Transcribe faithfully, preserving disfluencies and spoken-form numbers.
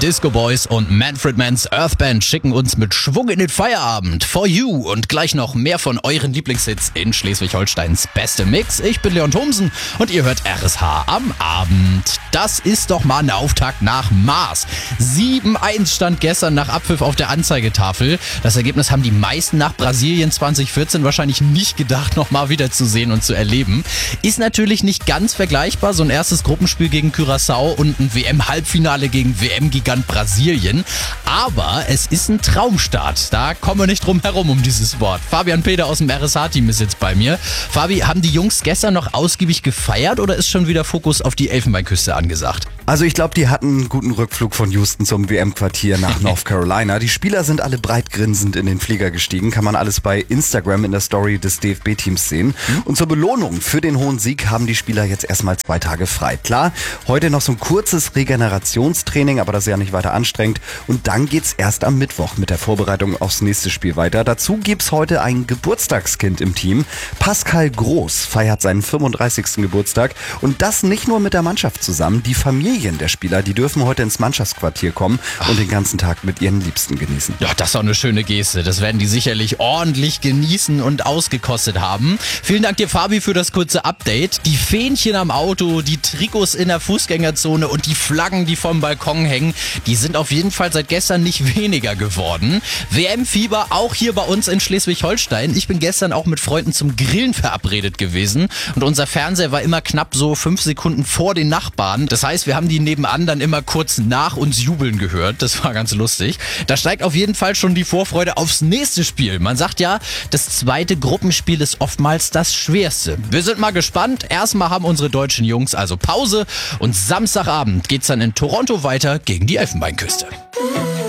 Disco Boys und Manfred Mann's Earth Band schicken uns mit Schwung in den Feierabend. For You und gleich noch mehr von euren Lieblingshits in Schleswig-Holsteins beste Mix. Ich bin Leon Thomsen und ihr hört R S H am Abend. Das ist doch mal ein Auftakt nach Maß. sieben eins stand gestern nach Abpfiff auf der Anzeigetafel. Das Ergebnis haben die meisten nach Brasilien zwanzig vierzehn wahrscheinlich nicht gedacht, nochmal wiederzusehen und zu erleben. Ist natürlich nicht ganz vergleichbar, so ein erstes Gruppenspiel gegen Curaçao und ein W M-Halbfinale gegen W M-Gigant Brasilien. Aber es ist ein Traumstart. Da kommen wir nicht drum herum um dieses Wort. Fabian Peter aus dem R S H-Team ist jetzt bei mir. Fabi, haben die Jungs gestern noch ausgiebig gefeiert oder ist schon wieder Fokus auf die Elfenbeinküste angesagt? Also ich glaube, die hatten einen guten Rückflug von Houston zum W M-Quartier nach North Carolina. Die Spieler sind alle breit grinsend in den Flieger gestiegen. Kann man alles bei Instagram in der Story des D F B-Teams sehen. Und zur Belohnung für den hohen Sieg haben die Spieler jetzt erstmal zwei Tage frei. Klar, heute noch so ein kurzes Regenerationstraining, aber das ist ja nicht weiter anstrengend. Und dann geht's erst am Mittwoch mit der Vorbereitung aufs nächste Spiel weiter. Dazu gibt's heute ein Geburtstagskind im Team. Pascal Groß feiert seinen fünfunddreißigsten Geburtstag. Und das nicht nur mit der Mannschaft zusammen. Die Familien der Spieler, die dürfen heute ins Mannschaftsquartier kommen und den ganzen Tag mit ihren Liebsten genießen. Ja, das ist doch eine schöne Geste. Das werden die sicherlich ordentlich genießen und ausgekostet haben. Vielen Dank dir, Fabi, für das kurze Update. Die Fähnchen am Auto, die Trikots in der Fußgängerzone und die Flaggen, die vom Balkon hängen, die sind auf jeden Fall seit gestern nicht weniger geworden. W M-Fieber auch hier bei uns in Schleswig-Holstein. Ich bin gestern auch mit Freunden zum Grillen verabredet gewesen und unser Fernseher war immer knapp so fünf Sekunden vor den Nachbarn. Das heißt, wir haben die nebenan dann immer kurz nach uns jubeln gehört. Das war ganz lustig. Da steigt auf jeden Fall schon die Vorfreude aufs nächste Spiel. Man sagt ja, das zweite Gruppenspiel ist oftmals das schwerste. Wir sind mal gespannt. Erstmal haben unsere deutschen Jungs also Pause und Samstagabend geht's dann in Toronto weiter gegen die Elfenbeinküste.